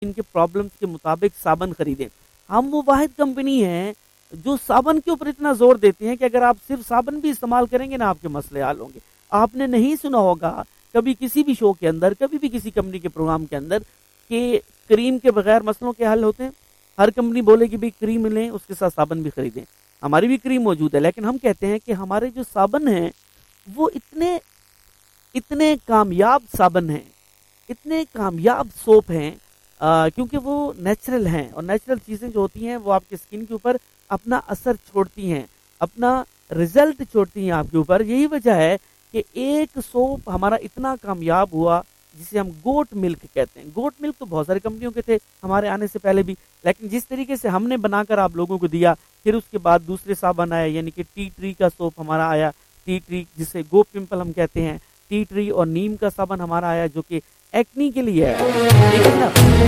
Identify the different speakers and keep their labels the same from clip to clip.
Speaker 1: इनके प्रॉब्लम्स के मुताबिक साबन खरीदें। हम वो वाहिद कंपनी है जो साबन के ऊपर इतना जोर देते हैं कि अगर आप सिर्फ साबन भी इस्तेमाल करेंगे ना, आपके मसले हल होंगे। आपने नहीं सुना होगा कभी किसी भी शो के अंदर, कभी भी किसी कंपनी के प्रोग्राम के अंदर कि क्रीम के बगैर मसलों के हल होते हैं। हर कंपनी बोलेगी भाई क्रीम लें, उसके साथ साबन भी खरीदें। हमारी भी क्रीम मौजूद है, लेकिन हम कहते हैं कि हमारे जो साबन हैं वो इतने इतने कामयाब साबन हैं, इतने कामयाब सोप हैं, क्योंकि वो नेचुरल हैं, और नेचुरल चीज़ें जो होती हैं वो आपके स्किन के ऊपर अपना असर छोड़ती हैं, अपना रिजल्ट छोड़ती हैं आपके ऊपर। यही वजह है कि एक सोप हमारा इतना कामयाब हुआ जिसे हम गोट मिल्क कहते हैं। गोट मिल्क तो बहुत सारी कंपनियों के थे हमारे आने से पहले भी, लेकिन जिस तरीके से हमने बनाकर आप लोगों को दिया, फिर उसके बाद दूसरे साबन आए, यानी कि टी ट्री का सोप हमारा आया, टी ट्री जिसे गो पिंपल हम कहते हैं, टी ट्री और नीम का साबन हमारा आया जो कि एक्नी के लिए है, ठीक है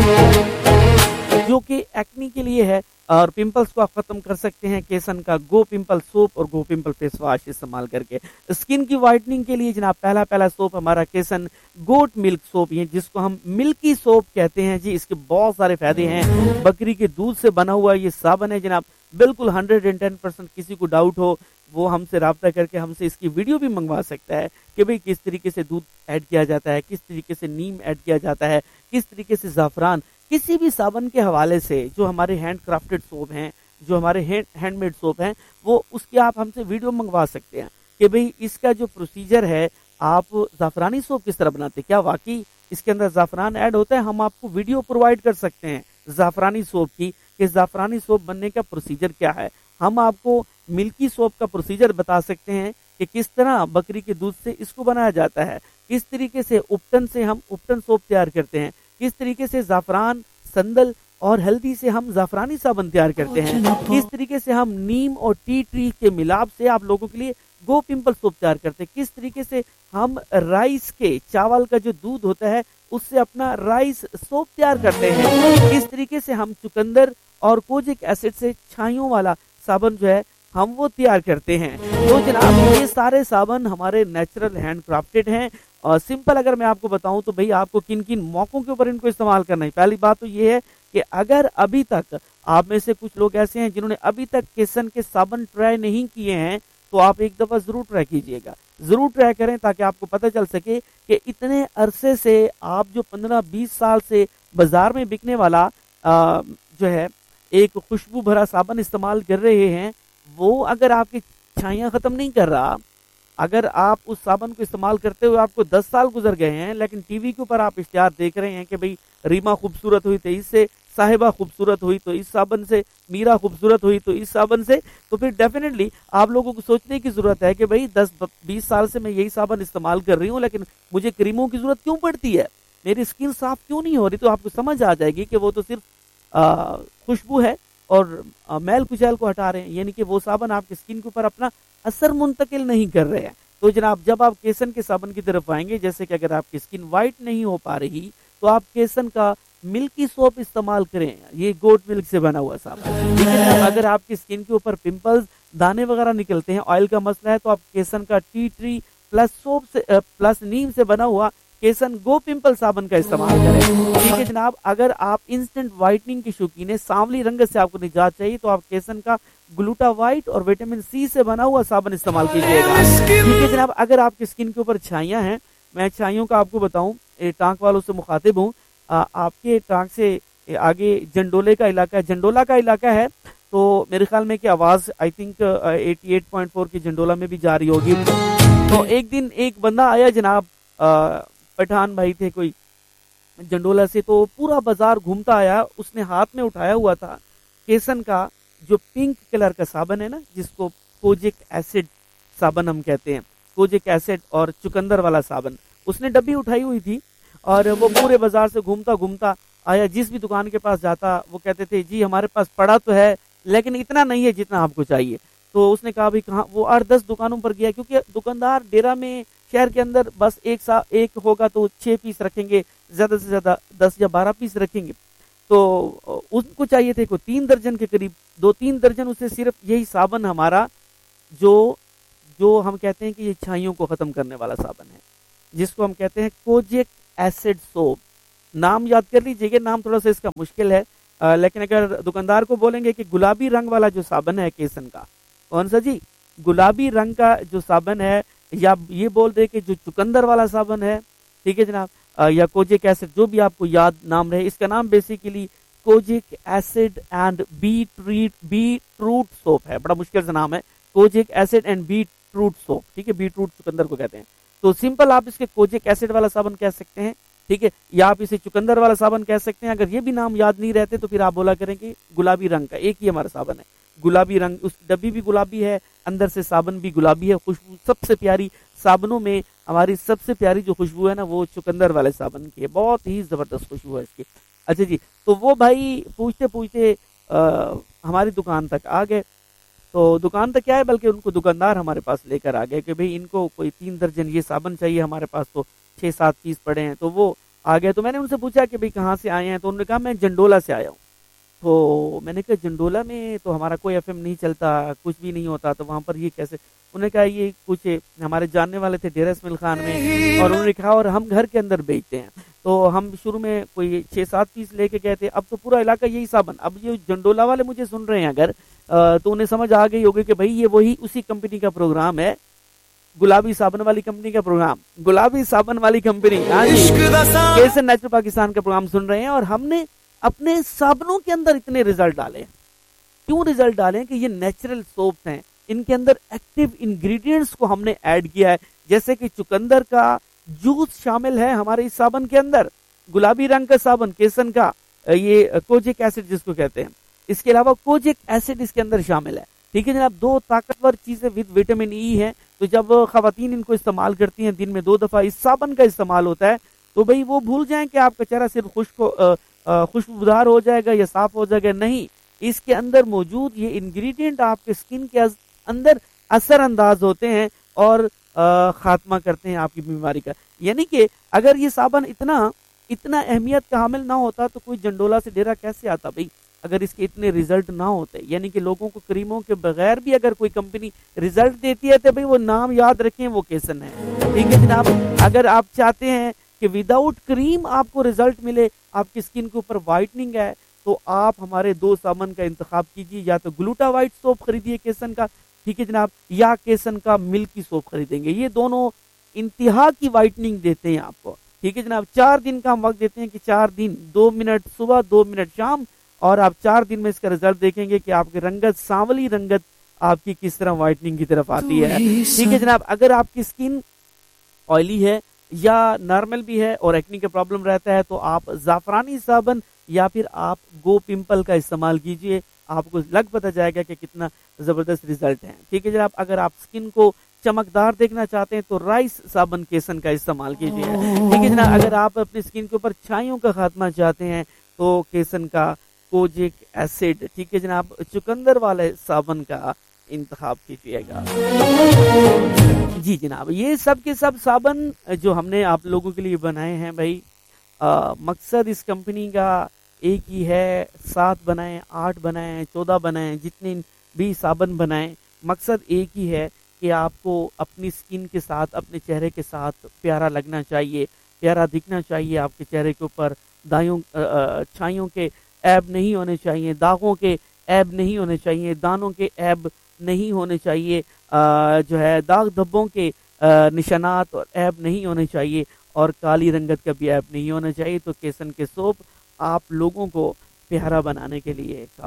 Speaker 1: ना, जो कि एक्नी के लिए है और पिंपल्स को आप खत्म कर सकते हैं केसन का गो पिंपल सोप और गो पिंपल फेस वॉश इस्तेमाल करके। स्किन की वाइटनिंग के लिए जनाब पहला सोप हमारा केसन गोट मिल्क सोप, ये जिसको हम मिल्की सोप कहते हैं जी। इसके बहुत सारे फायदे हैं। बकरी के दूध से बना हुआ ये साबन है जनाब, बिल्कुल 110%। किसी को डाउट हो वो हमसे राब्ता करके हमसे इसकी वीडियो भी मंगवा सकता है कि भाई किस तरीके से दूध ऐड किया जाता है, किस तरीके से नीम ऐड किया जाता है, किस तरीके से ज़ाफ़रान। किसी भी साबन के हवाले से जो हमारे हैंड क्राफ्टेड सोप हैं, जो हमारे हैंडमेड सोप हैं, वो उसकी आप हमसे वीडियो मंगवा सकते हैं कि भाई इसका जो प्रोसीजर है, आप ज़ाफ़रानी सोप किस तरह बनाते हैं, क्या वाकई इसके अंदर ज़ाफ़रान ऐड होता है। हम आपको वीडियो प्रोवाइड कर सकते हैं ज़ाफ़रानी सोप की, कि ज़ाफ़रानी सोप बनने का प्रोसीजर क्या है। हम आपको मिल्की सोप का प्रोसीजर बता सकते हैं कि किस तरह बकरी के दूध से इसको बनाया जाता है, किस तरीके से उपटन से हम उपटन सोप तैयार करते हैं, किस तरीके से ज़ाफ़रान, संदल और हल्दी से हम ज़ाफ़रानी साबन तैयार करते हैं, किस तरीके से हम नीम और टी ट्री के मिलाप से आप लोगों के लिए गो पिंपल सोप तैयार करते हैं, किस तरीके से हम राइस के चावल का जो दूध होता है उससे अपना राइस सोप तैयार करते हैं, किस तरीके से हम चुकंदर और कोजिक एसिड से छाइयों वाला साबन जो है हम वो तैयार करते हैं। तो जनाब ये सारे साबन हमारे नेचुरल हैंड क्राफ्टेड हैं। और सिंपल अगर मैं आपको बताऊं तो भाई आपको किन किन मौकों के ऊपर इनको इस्तेमाल करना है। पहली बात तो ये है कि अगर अभी तक आप में से कुछ लोग ऐसे हैं जिन्होंने अभी तक केसन के साबन ट्राई नहीं किए हैं, तो आप एक दफ़ा ज़रूर ट्राई कीजिएगा, ज़रूर ट्राई करें, ताकि आपको पता चल सके कि इतने अरसे से आप जो 15-20 साल से बाजार में बिकने वाला जो है एक खुशबू भरा साबन इस्तेमाल कर रहे हैं, वो अगर आपकी छाइयाँ ख़त्म नहीं कर रहा, अगर आप उस साबन को इस्तेमाल करते हुए आपको 10 साल गुजर गए हैं, लेकिन टीवी के ऊपर आप इश्तिहार देख रहे हैं कि भाई रीमा खूबसूरत हुई तो इससे, साहिबा खूबसूरत हुई तो इस साबन से, मीरा खूबसूरत हुई तो इस साबन से, तो फिर डेफिनेटली आप लोगों को सोचने की ज़रूरत है कि भाई 10-20 साल से मैं यही साबन इस्तेमाल कर रही हूँ, लेकिन मुझे क्रीमों की ज़रूरत क्यों पड़ती है, मेरी स्किन साफ क्यों नहीं हो रही। तो आपको समझ आ जाएगी कि वो तो सिर्फ खुशबू है और मैल कुचैल को हटा रहे हैं, यानी कि वो साबन आपकी स्किन के ऊपर अपना असर मुंतकिल नहीं कर रहे हैं। तो जनाब जब आप केसन के साबन की तरफ आएंगे, जैसे कि अगर आपकी स्किन वाइट नहीं हो पा रही तो आप केसन का मिल्की सोप इस्तेमाल करें, ये गोट मिल्क से बना हुआ साबन। लेकिन अगर आपकी स्किन के ऊपर पिंपल्स, दाने वगैरह निकलते हैं, ऑयल का मसला है, तो आप केसन का टी ट्री प्लस सोप से प्लस नीम से बना हुआ केसन गो पिंपल साबन का इस्तेमाल करें। ठीक है जनाब। अगर आप इंस्टेंट व्हाइटनिंग की शौकीन है, सांवली रंगत से आपको निजात चाहिए, तो आप केसन का ग्लूटा वाइट और विटामिन सी से बना हुआ साबन इस्तेमाल कीजिएगा। ठीक है जनाब। अगर आपकी स्किन के ऊपर छाइयाँ हैं, मैं छाइयों का आपको बताऊं, टांक वालों से मुखातिब हूँ, आपके टांक से आगे जंडोले का इलाका है, जंडोला का इलाका है, तो मेरे ख्याल में कि आवाज़ आई थिंक 88.4 की जंडोला में भी जा रही होगी। तो एक दिन एक बंदा आया जनाब, पठान भाई थे कोई जंडोला से, तो पूरा बाजार घूमता आया, उसने हाथ में उठाया हुआ था केसन का जो पिंक कलर का साबन है ना, जिसको कोजिक एसिड साबन हम कहते हैं, कोजिक एसिड और चुकंदर वाला साबन, उसने डब्बी उठाई हुई थी और वो पूरे बाजार से घूमता घूमता आया। जिस भी दुकान के पास जाता वो कहते थे जी हमारे पास पड़ा तो है, लेकिन इतना नहीं है जितना आपको चाहिए। तो उसने कहा भाई कहाँ, वो 8-10 दुकानों पर गया, क्योंकि दुकानदार डेरा में शहर के अंदर बस एक होगा तो 6 पीस रखेंगे, ज्यादा से ज्यादा 10 या 12 पीस रखेंगे। तो उसको चाहिए थे को 3 दर्जन के करीब, 2-3 दर्जन उसे सिर्फ यही साबन हमारा जो हम कहते हैं कि ये छाइयों को खत्म करने वाला साबन है, जिसको हम कहते हैं कोजिक एसिड सोप। نام یاد کر لیجیے، نام تھوڑا سا اس کا مشکل ہے، لیکن اگر دکاندار کو بولیں گے کہ گلابی رنگ والا جو صابن ہے کیسن کا، کون سا جی؟ گلابی رنگ کا جو صابن ہے، یا یہ بول دے کہ جو چکندر والا صابن ہے، ٹھیک ہے جناب، یا کوجک ایسڈ، جو بھی آپ کو یاد نام رہے، اس کا نام basically کوجک acid and beetroot soup ہے، بڑا مشکل سے نام ہے، کوجک ایسڈ اینڈ بیٹروٹ سوپ، ٹھیک ہے، بیٹروٹ چکندر کو کہتے ہیں، تو سمپل آپ اس کے کوجک ایسڈ والا صابن کہہ سکتے ہیں، ٹھیک ہے، یا آپ اسے چکندر والا صابن کہہ سکتے ہیں۔ اگر یہ بھی نام یاد نہیں رہتے تو پھر آپ بولا کریں کہ گلابی رنگ کا، ایک ہی ہمارا صابن ہے، گلابی رنگ، اس ڈبی بھی گلابی ہے، اندر سے صابن بھی گلابی ہے، خوشبو سب سے پیاری صابنوں میں ہماری سب سے پیاری جو خوشبو ہے نا وہ چکندر والے صابن کی ہے، بہت ہی زبردست خوشبو ہے اس کی۔ اچھا جی، تو وہ بھائی پوچھتے پوچھتے ہماری دکان تک آ گئے، تو دکان تک کیا ہے بلکہ ان کو دکاندار ہمارے پاس لے کر آ گئے کہ بھئی ان کو کوئی 3 درجن یہ صابن چاہیے، ہمارے پاس تو 6-7 پیس پڑے ہیں، تو وہ آ گئے۔ تو میں نے ان سے پوچھا کہ بھئی کہاں سے آئے ہیں، تو انہوں نے کہا میں جنڈولا سے آیا ہوں۔ تو میں نے کہا جنڈولا میں تو ہمارا کوئی ایف ایم نہیں چلتا، کچھ بھی نہیں ہوتا، تو وہاں پر یہ کیسے؟ انہوں نے کہا یہ کچھ ہمارے جاننے والے تھے ڈیرہ اسماعیل خان میں، اور انہوں نے کہا اور ہم گھر کے اندر بیچتے ہیں، تو ہم شروع میں کوئی 6-7 پیس لے کے گئے تھے، اب تو پورا علاقہ یہی صابن، اب یہ جنڈولا والے مجھے سن رہے ہیں اگر، تو انہیں سمجھ آ گئی ہوگی کہ بھئی یہ وہی اسی کمپنی کا پروگرام ہے، گلابی صابن والی کمپنی کا پروگرام، گلابی صابن والی کمپنی، ہاں جی، کیسن نیچرل پاکستان کا پروگرام سن رہے ہیں، اور ہم نے اپنے صابنوں کے اندر اتنے رزلٹ ڈالے ہیں۔ کیوں رزلٹ ڈالیں؟ کہ یہ نیچرل سوپس ہیں، ان کے اندر ایکٹیو انگریڈینٹس کو ہم نے ایڈ کیا ہے، جیسے کہ چکندر کا جوس شامل ہے ہمارے اس صابن کے اندر، گلابی رنگ کا صابن کیسن کا، یہ کوجک ایسڈ جس کو کہتے ہیں، اس کے علاوہ کوجک ایسڈ اس کے اندر شامل ہے، ٹھیک ہے جناب، 2 طاقتور چیزیں ود وٹامن ای ہیں، تو جب خواتین ان کو استعمال کرتی ہیں، دن میں 2 دفعہ اس صابن کا استعمال ہوتا ہے، تو بھئی وہ بھول جائیں کہ آپ کا چہرہ صرف خوشبودار ہو جائے گا یا صاف ہو جائے گا، نہیں، اس کے اندر موجود یہ انگریڈینٹ آپ کے سکن کے اندر اثر انداز ہوتے ہیں اور خاتمہ کرتے ہیں آپ کی بیماری کا۔ یعنی کہ اگر یہ صابن اتنا اہمیت کا حامل نہ ہوتا تو کوئی جنڈولا سے ڈیرا کیسے آتا بھئی، اگر اس کے اتنے رزلٹ نہ ہوتے، یعنی کہ لوگوں کو کریموں کے بغیر بھی اگر کوئی کمپنی رزلٹ دیتی ہے تو بھئی وہ نام یاد رکھیں، وہ کیسن ہے، ٹھیک ہے جناب۔ اگر آپ چاہتے ہیں کہ وداؤٹ کریم آپ کو رزلٹ ملے، آپ کی سکن کے اوپر وائٹننگ ہے، تو آپ ہمارے 2 صابن کا انتخاب کیجیے، یا تو گلوٹا وائٹ سوپ خریدیے کیسن کا، ٹھیک ہے جناب، یا کیسن کا ملکی سوپ خریدیں گے، یہ دونوں انتہا کی وائٹننگ دیتے ہیں آپ کو، ٹھیک ہے جناب۔ 4 دن کا ہم وقت دیتے ہیں کہ 4 دن 2 منٹ صبح 2 منٹ شام، اور آپ 4 دن میں اس کا رزلٹ دیکھیں گے کہ آپ کی رنگت، سانولی رنگت آپ کی کس طرح وائٹننگ کی طرف آتی ہے، ٹھیک ہے جناب۔ اگر آپ کی سکن آئلی ہے یا نارمل بھی ہے اور ایکنی کا پرابلم رہتا ہے تو آپ زعفرانی صابن یا پھر آپ گو پمپل کا استعمال کیجئے، آپ کو لگ پتہ جائے گا کہ کتنا زبردست رزلٹ ہے، ٹھیک ہے جناب۔ اگر آپ سکن کو چمکدار دیکھنا چاہتے ہیں تو رائس صابن کیسن کا استعمال کیجئے، ٹھیک ہے جناب۔ اگر آپ اپنی سکن کے اوپر چھائیوں کا خاتمہ چاہتے ہیں تو کیسن کا کوجک ایسڈ، ٹھیک ہے جناب، چکندر والے صابن کا انتخاب کیجئے گا۔ جی جناب، یہ سب کے سب صابن جو ہم نے آپ لوگوں کے لیے بنائے ہیں بھائی، مقصد اس کمپنی کا ایک ہی ہے، 7 بنائیں، 8 بنائیں، 14 بنائیں، جتنے بھی صابن بنائیں، مقصد ایک ہی ہے کہ آپ کو اپنی سکن کے ساتھ، اپنے چہرے کے ساتھ پیارا لگنا چاہیے، پیارا دکھنا چاہیے، آپ کے چہرے کے اوپر چھائیوں کے عیب نہیں ہونے چاہیے، داغوں کے عیب نہیں ہونے چاہیے، دانوں کے عیب نہیں ہونے چاہیے، جو ہے داغ دھبوں کے نشانات اور عیب نہیں ہونے چاہیے، اور کالی رنگت کا بھی عیب نہیں ہونا چاہیے۔ تو کیسن کے سوپ آپ لوگوں کو پیارا بنانے کے لیے